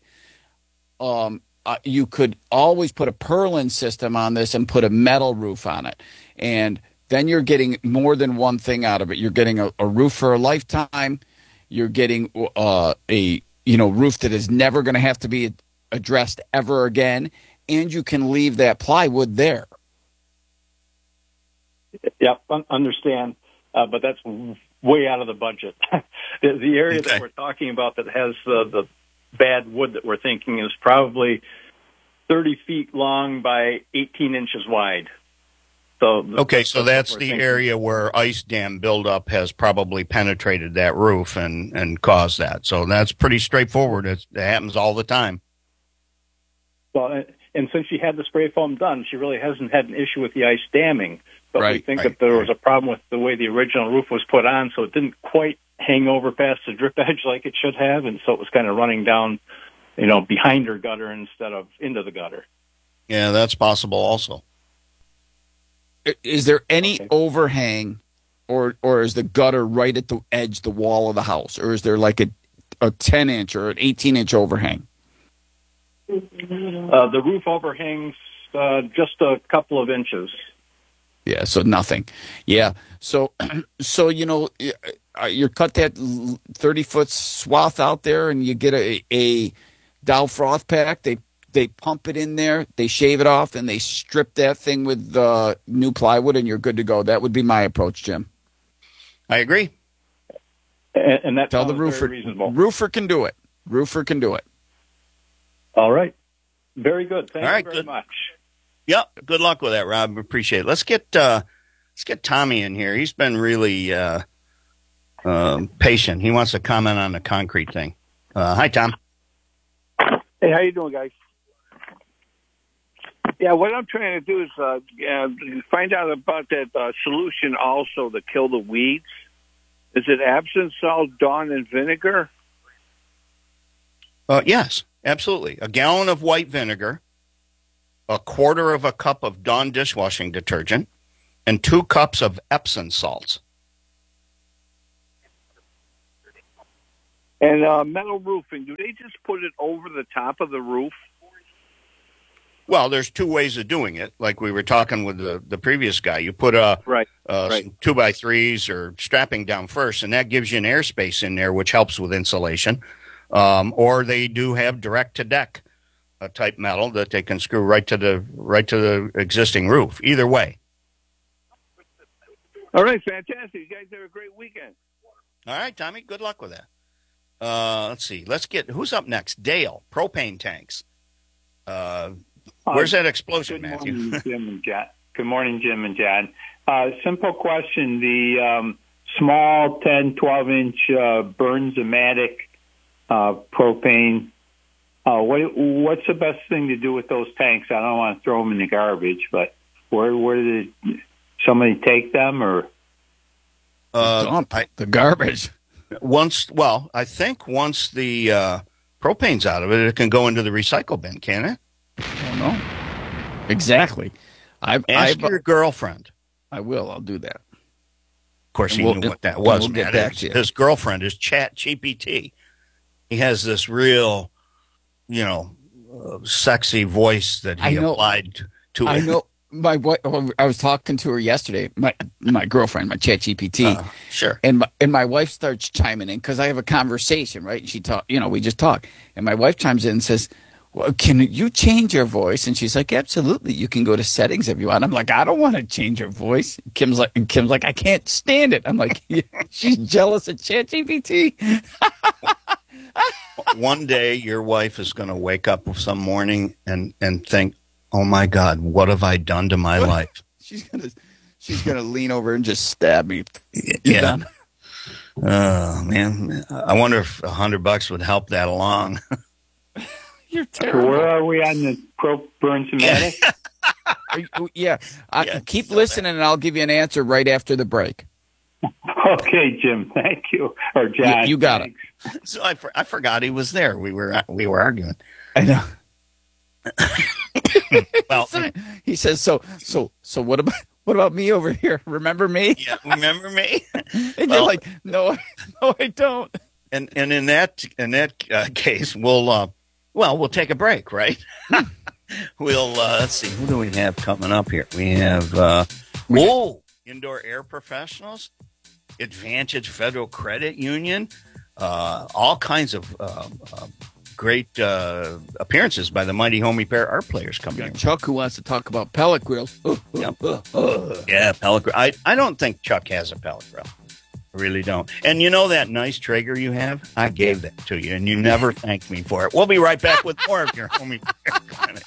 um, uh, you could always put a purlin system on this and put a metal roof on it, and then you're getting more than one thing out of it. You're getting a, a roof for a lifetime. You're getting uh, a you know roof that is never going to have to be addressed ever again, and you can leave that plywood there. Yep, understand, uh, but that's way out of the budget. the, the area okay. that we're talking about that has uh, the bad wood that we're thinking is probably thirty feet long by eighteen inches wide. So the, okay, so that's the thinking. area where ice dam buildup has probably penetrated that roof and, and caused that. So that's pretty straightforward. It's, it happens all the time. Well, and since she had the spray foam done, she really hasn't had an issue with the ice damming. But right, we think right, that there right. was a problem with the way the original roof was put on, so it didn't quite hang over past the drip edge like it should have, and so it was kind of running down, you know, behind her gutter instead of into the gutter. Yeah, that's possible also. Is there any okay. overhang, or or is the gutter right at the edge, the wall of the house, or is there like a a ten inch or an eighteen inch overhang? Uh, the roof overhangs uh, just a couple of inches. Yeah, so nothing. Yeah, so so you know you cut that thirty foot swath out there, and you get a a Dow froth pack. They They pump it in there, they shave it off, and they strip that thing with uh, new plywood, and you're good to go. That would be my approach, Jim. I agree. And, and that Tell the sounds roofer, very reasonable. Roofer can do it. Roofer can do it. All right. Very good. Thank All right, you very good. much. Yep. Good luck with that, Rob. Appreciate it. Let's get uh, let's get Tommy in here. He's been really uh, uh, patient. He wants to comment on the concrete thing. Uh, hi, Tom. Hey, how you doing, guys? Yeah, what I'm trying to do is uh, uh, find out about that uh, solution also to kill the weeds. Is it Epsom salt, Dawn, and vinegar? Uh, yes, absolutely. A gallon of white vinegar, a quarter of a cup of Dawn dishwashing detergent, and two cups of Epsom salts. And uh, metal roofing, do they just put it over the top of the roof? Well, there's two ways of doing it. Like we were talking with the, the previous guy, you put a right, uh, right. some two by threes or strapping down first, and that gives you an airspace in there, which helps with insulation. Um, or they do have direct to deck uh, type metal that they can screw right to the right to the existing roof. Either way. All right, fantastic. You guys have a great weekend. All right, Tommy. Good luck with that. Uh, let's see. Let's get who's up next. Dale, propane tanks. Uh, where's that explosion, Good Matthew? Morning, Jim and John. Good morning, Jim and John. Uh, simple question. The um, small ten, twelve inch uh, Burns-O-Matic uh, propane, uh, what, what's the best thing to do with those tanks? I don't want to throw them in the garbage, but where, where did somebody take them or? Uh, Dump I, the garbage. Once, well, I think once the uh, propane's out of it, it can go into the recycle bin, can it? I don't know. Exactly. I've, Ask I've, your girlfriend. I will. I'll do that. Of course, And he we'll- knew what that and was, we'll get man. back His, to you. his girlfriend is Chat G P T. He has this real, you know, uh, sexy voice that I he know. applied to I it. know. My wife, I was talking to her yesterday. My my girlfriend, my Chat G P T. Uh, sure. And my, and my wife starts chiming in because I have a conversation, right? And she talk, you know, we just talk. And my wife chimes in and says, "Well, can you change your voice?" And she's like, "Absolutely, you can go to settings if you want." I'm like, "I don't want to change her voice." Kim's like, and Kim's like, "I can't stand it." I'm like, yeah, "She's jealous of Chat G P T." One day, your wife is going to wake up some morning and and think, "Oh my God, what have I done to my life?" She's gonna she's gonna lean over and just stab me. Yeah. Done. Oh man, I wonder if a hundred bucks would help that along. You're So terrible. where are we on the pro Burns-O-Matic? Are you- yeah, I, Yeah, keep still listening, and I'll give you an answer right after the break. Okay, Jim. Thank you. Or John. You, you got thanks. it. So I, for, I forgot he was there. We were we were arguing. I know. Well, He says, "So, so, so, what about what about me over here? Remember me?" yeah, remember me? And Well- you're like, "No, I- no, I don't." And and in that in that uh, case, we'll uh, well we'll take a break, right? we'll uh, let's see, who do we have coming up here? We have uh, oh, Indoor Air Professionals, Advantage Federal Credit Union, uh, all kinds of uh, uh, great uh, appearances by the mighty home repair art players coming in. Chuck, who wants to talk about pellet grills? Yeah, yeah, pellet grill. I I don't think Chuck has a pellet grill. I really don't. And you know that nice Traeger you have? I gave that to you, and you never thanked me for it. We'll be right back with more of your home repair clinic.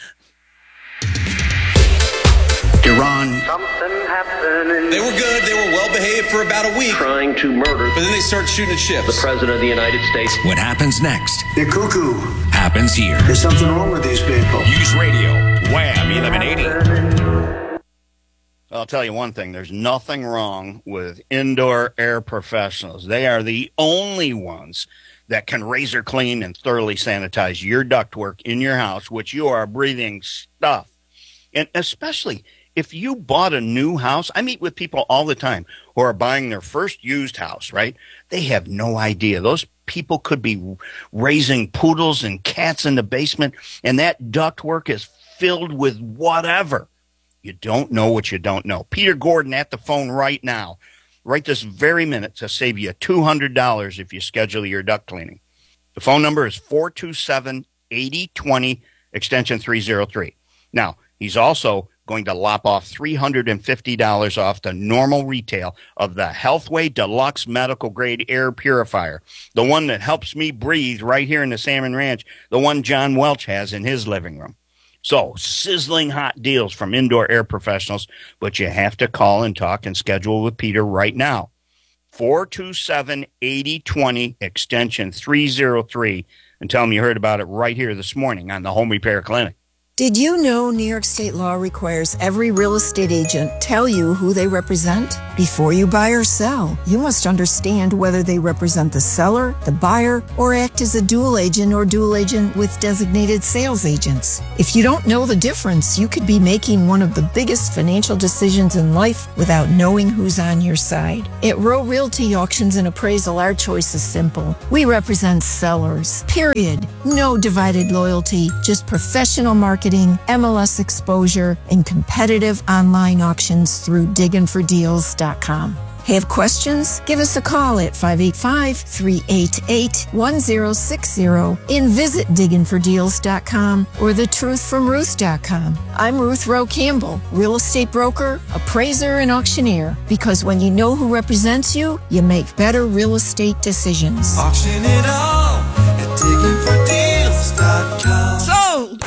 Iran. They were good. They were well behaved for about a week. Trying to murder But then they started shooting at ships. the President of the United States. What happens next They're cuckoo. happens here. There's something wrong with these people. Use radio. Wham eleven eighty. I'll tell you one thing. There's nothing wrong with Indoor Air Professionals. They are the only ones that can razor clean and thoroughly sanitize your ductwork in your house, which you are breathing stuff. And especially if you bought a new house, I meet with people all the time who are buying their first used house, right? They have no idea. Those people could be raising poodles and cats in the basement, and that ductwork is filled with whatever. You don't know what you don't know. Peter Gordon at the phone right now, right this very minute, to save you two hundred dollars if you schedule your duct cleaning. The phone number is four two seven, eight zero two zero, extension three oh three. Now, he's also going to lop off three hundred fifty dollars off the normal retail of the Healthway Deluxe Medical Grade Air Purifier, the one that helps me breathe right here in the Salmon Ranch, the one John Welch has in his living room. So, sizzling hot deals from Indoor Air Professionals, but you have to call and talk and schedule with Peter right now. four two seven, eight zero two zero, extension three oh three, and tell him you heard about it right here this morning on the Home Repair Clinic. Did you know New York State law requires every real estate agent tell you who they represent? Before you buy or sell, you must understand whether they represent the seller, the buyer, or act as a dual agent or dual agent with designated sales agents. If you don't know the difference, you could be making one of the biggest financial decisions in life without knowing who's on your side. At Row Realty Auctions and Appraisal, our choice is simple. We represent sellers, period. No divided loyalty, just professional marketing, M L S exposure, and competitive online auctions through diggin for deals dot com. Have questions? Give us a call at five eight five, three eight eight, one zero six zero and visit diggin for deals dot com or the truth from ruth dot com. I'm Ruth Rowe Campbell, real estate broker, appraiser, and auctioneer. Because when you know who represents you, you make better real estate decisions. Auction it all at diggin for deals dot com. Sold!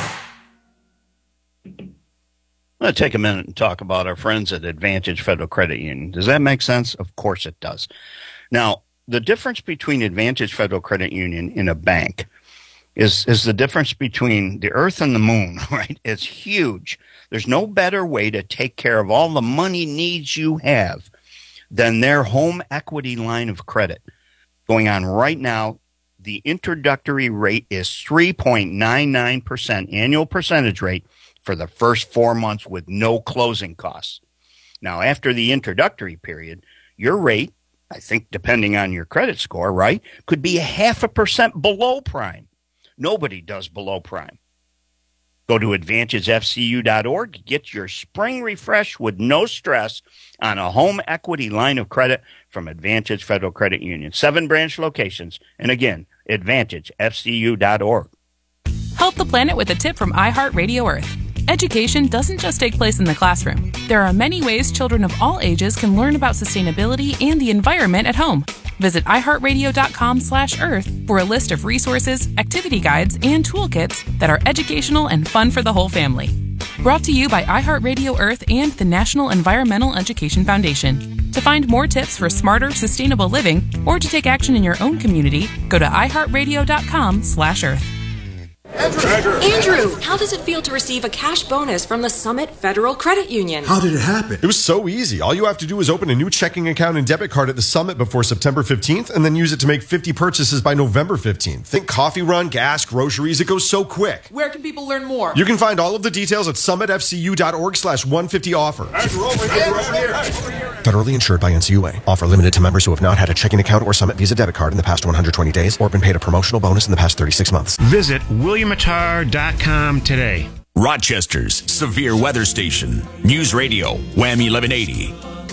I'm going to take a minute and talk about our friends at Advantage Federal Credit Union. Does that make sense? Of course it does. Now, the difference between Advantage Federal Credit Union and a bank is, is the difference between the earth and the moon, right? It's huge. There's no better way to take care of all the money needs you have than their home equity line of credit. Going on right now, the introductory rate is three point nine nine percent annual percentage rate for the first four months with no closing costs. Now, after the introductory period, your rate, I think depending on your credit score, right, could be a half a percent below prime. Nobody does below prime. Go to advantage f c u dot org, get your spring refresh with no stress on a home equity line of credit from Advantage Federal Credit Union. Seven branch locations. And again, advantage f c u dot org. Help the planet with a tip from iHeartRadio Earth. Education doesn't just take place in the classroom. There are many ways children of all ages can learn about sustainability and the environment at home. Visit iHeartRadio.com slash Earth for a list of resources, activity guides, and toolkits that are educational and fun for the whole family. Brought to you by iHeartRadio Earth and the National Environmental Education Foundation. To find more tips for smarter, sustainable living, or to take action in your own community, go to iHeartRadio.com slash Earth. Andrew. Andrew, how does it feel to receive a cash bonus from the Summit Federal Credit Union? How did it happen? It was so easy. All you have to do is open a new checking account and debit card at the Summit before September fifteenth and then use it to make fifty purchases by November fifteenth. Think coffee run, gas, groceries. It goes so quick. Where can people learn more? You can find all of the details at summit f c u dot org slash one fifty offer. Andrew, over here, over here, over here. Federally insured by N C U A. Offer limited to members who have not had a checking account or Summit Visa debit card in the past one hundred twenty days or been paid a promotional bonus in the past thirty-six months. Visit william attar dot com today. Rochester's Severe Weather Station. News Radio, Wham eleven eighty.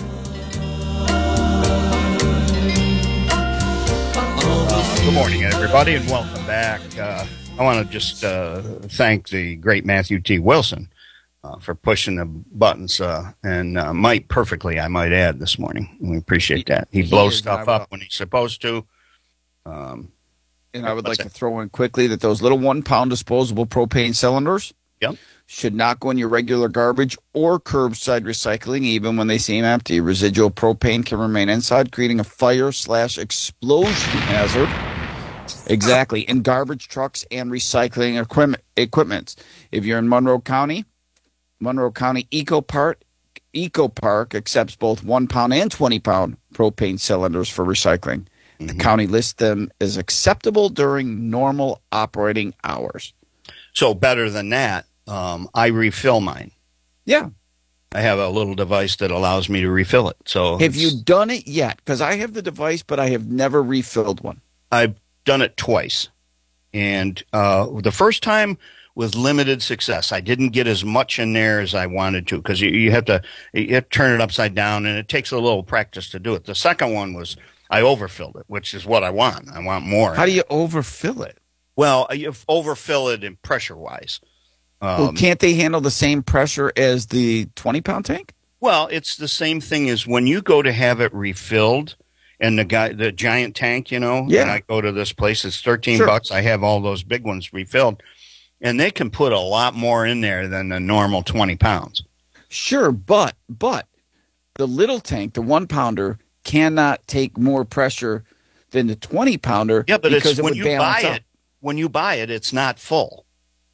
Good morning, everybody, and welcome back. Uh, I want to just uh, thank the great Matthew T. Wilson uh, for pushing the buttons, uh, and uh, Mike perfectly, I might add, this morning. We appreciate that. He, he blows is, stuff up when he's supposed to. Um, And I would like that? to throw in quickly that those little one-pound disposable propane cylinders yep. should not go in your regular garbage or curbside recycling, even when they seem empty. Residual propane can remain inside, creating a fire slash explosion hazard. Exactly. In garbage trucks and recycling equipment equipments. If you're in Monroe County, Monroe County Eco Park, Eco Park accepts both one-pound and twenty-pound propane cylinders for recycling. The mm-hmm. county lists them as acceptable during normal operating hours. So better than that, um, I refill mine. Yeah. I have a little device that allows me to refill it. So have you done it yet? Because I have the device, but I have never refilled one. I've done it twice. And uh, the first time with limited success. I didn't get as much in there as I wanted to because you, you have to you have to turn it upside down, and it takes a little practice to do it. The second one was I overfilled it, which is what I want. I want more. How do you overfill it? Well, you overfill it in pressure-wise. Um, well, can't they handle the same pressure as the twenty-pound tank? Well, it's the same thing as when you go to have it refilled, and the guy, the giant tank, you know, yeah. and I go to this place, it's thirteen sure. bucks. I have all those big ones refilled, and they can put a lot more in there than the normal twenty pounds. Sure, but but the little tank, the one pounder, cannot take more pressure than the twenty pounder. Yeah, but because it's it when would you balance buy up. it. When you buy it, it's not full.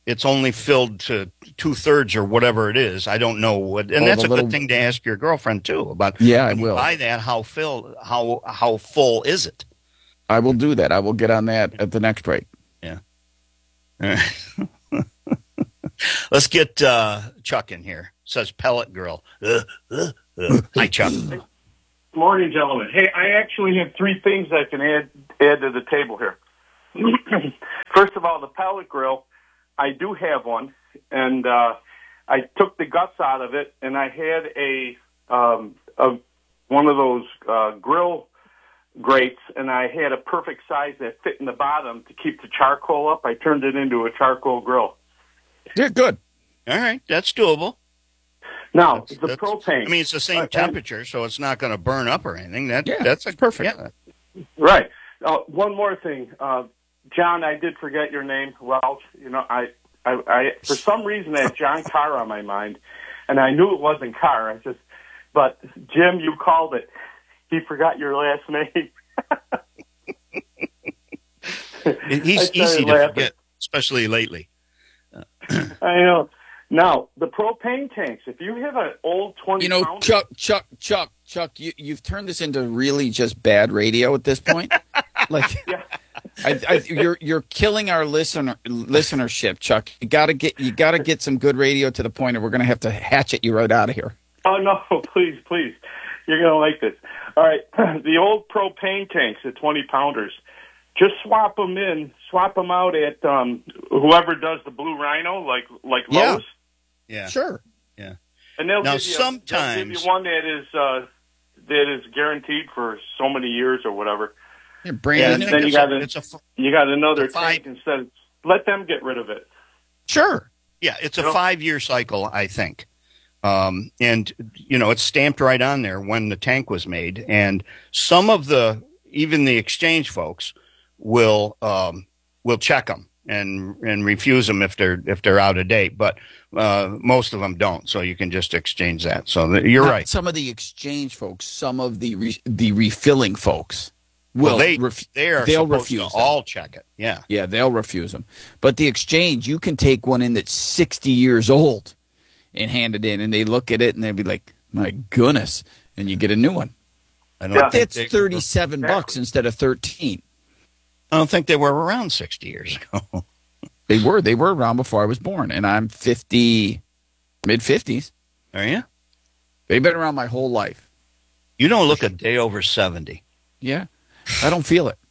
it's only filled to two thirds or whatever it is. I don't know what, and Oh, that's the a little- good thing to ask your girlfriend too about. Yeah, I when you will. buy that. How fill? How how full is it? I will do that. I will get on that at the next break. Yeah. All right. Let's get uh, Chuck in here. Says Pellet Girl. Uh, uh, uh. Hi, Chuck. Good morning, gentlemen. Hey, I actually have three things I can add add to the table here. First of all, the pellet grill. I do have one, and uh, I took the guts out of it, and I had a um, a one of those uh, grill grates, and I had a perfect size that fit in the bottom to keep the charcoal up. I turned it into a charcoal grill. Yeah, good. All right, that's doable. Now, That's- the that's- propane. I mean, it's the same Uh, temperature, so it's not going to burn up or anything. That Yeah, that's a, perfect. yeah. Right. Uh, one more thing, uh, John. I did forget your name, Welch. You know, I, I, I, for some reason, I had John Carr on my mind, and I knew it wasn't Carr. I just, but Jim, you called it. He forgot your last name. He's I started easy to laughing. forget, especially lately. I know. Now, the propane tanks. If you have an old twenty, You know, pounder, Chuck, Chuck, Chuck, Chuck, you, you've turned this into really just bad radio at this point. Like, I, I, you're you're killing our listener listenership, Chuck. You gotta get you gotta get some good radio to the point where we're gonna have to hatchet you right out of here. Oh, no, please, please. You're going to like this. All right, the old propane tanks, the twenty pounders, just swap them in, swap them out at um, whoever does the Blue Rhino, like like Yeah. Lowe's. Yeah. Sure. Yeah. And they'll Now, give you, a- sometimes- they'll give you one that is, uh, that is guaranteed for so many years or whatever. You're And branding then it. you got, it's a f- you got another it's a five- tank instead. Let them get rid of it. Sure. Yeah, it's a You know? five-year cycle, I think. Um, and, you know, it's stamped right on there when the tank was made. And some of the, even the exchange folks will, um, will check them and, and refuse them if they're, if they're out of date. But, uh, most of them don't. So you can just exchange that. So th- you're Not right. Some of the exchange folks, some of the re, the refilling folks will Well, they, ref- they are they'll supposed refuse to them. all check it. Yeah. Yeah, they'll refuse them. But the exchange, you can take one in that's sixty years old and hand it in, and they look at it and they'll be like, "My goodness!" And you get a new one. I don't Yeah. think That's they- thirty-seven bucks instead of thirteen. I don't think they were around sixty years ago. They were. They were around before I was born, and I'm fifty, mid fifties. Are you? They've been around my whole life. You don't look a day over seventy. Yeah, I don't feel it.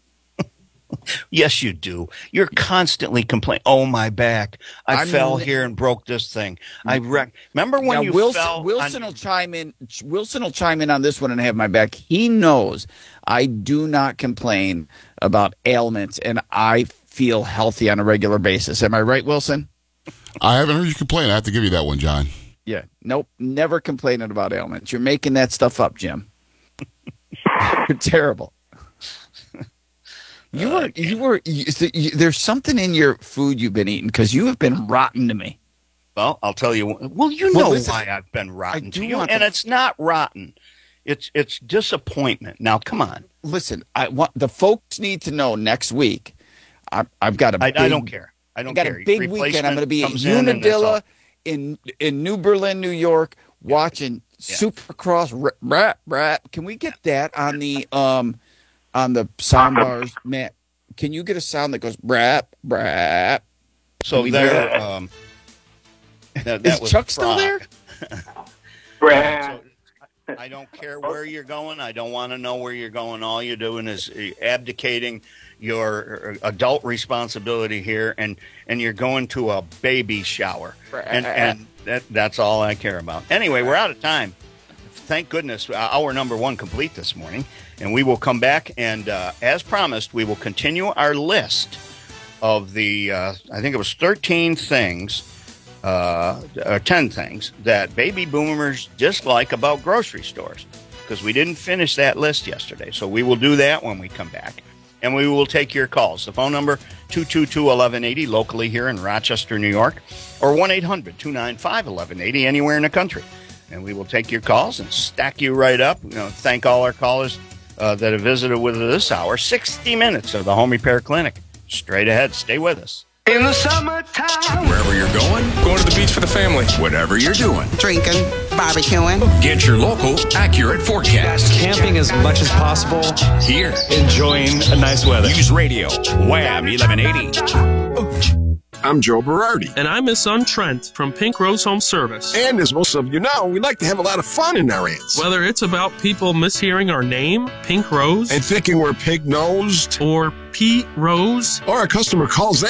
Yes, you do. You're constantly complaining. Oh, my back! I I'm fell li- here and broke this thing. I wreck. Remember when Now, you Wilson, fell? Wilson on- will chime in. Wilson will chime in on this one and have my back. He knows I do not complain about ailments, and I feel healthy on a regular basis. Am I right, Wilson? I haven't heard you complain. I have to give you that one, John. Yeah. Nope. Never complaining about ailments. You're making that stuff up, Jim. You're terrible. You were. You were. You, you, there's something in your food you've been eating because you have been rotten to me. Well, I'll tell you. Well, you Well, know listen, why I've been rotten I to do you, want and to- it's not rotten. It's it's disappointment. Now, come on. Listen, I want the folks need to know next week. I, I've got a. I, big, I don't care. I don't I got care. a big weekend. Replacement I'm going to be at comes in and that's all. Unadilla in in New Berlin, New York, watching Supercross rap, rap, rap. Can we get that on the um on the sound bars, Matt? Can you get a sound that goes rap, rap? So we do there. that? Um, that, that Is was Chuck still frog. there? Brad. So, I don't care where you're going. I don't want to know where you're going. All you're doing is abdicating your adult responsibility here, and, and you're going to a baby shower. And, and that, that's all I care about. Anyway, we're out of time. Thank goodness, hour number one complete this morning. And we will come back, and uh, as promised, we will continue our list of the, uh, I think it was thirteen things, uh, or ten things that baby boomers dislike about grocery stores, because we didn't finish that list yesterday. So we will do that when we come back, and we will take your calls. The phone number, two two two, one one eight zero, locally here in Rochester, New York, or one eight hundred, two nine five, one one eight zero, anywhere in the country. And we will take your calls and stack you right up. You know, thank all our callers uh, that have visited with us this hour. sixty minutes of the Home Repair Clinic. Straight ahead. Stay with us. In the summertime. Wherever you're going, Going to the beach for the family. whatever you're doing, Drinking, barbecuing. get your local accurate forecast. Camping as much as possible. Here, Enjoying a nice weather. News Radio, Wham eleven eighty. I'm Joe Berardi. And I'm his son Trent from Pink Rose Home Service. And as most of you know, we like to have a lot of fun in our ads. Whether it's about people mishearing our name, Pink Rose, and thinking we're pig-nosed, or Pete Rose, or a customer calls